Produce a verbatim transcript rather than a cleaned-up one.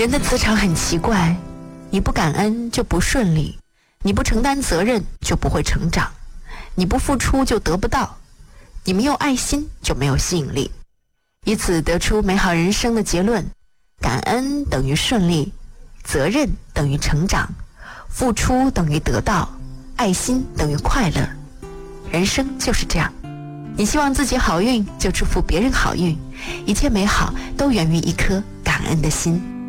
人的磁场很奇怪，你不感恩就不顺利，你不承担责任就不会成长，你不付出就得不到，你没有爱心就没有吸引力。以此得出美好人生的结论：感恩等于顺利，责任等于成长，付出等于得到，爱心等于快乐。人生就是这样，你希望自己好运，就祝福别人好运，一切美好都源于一颗感恩的心。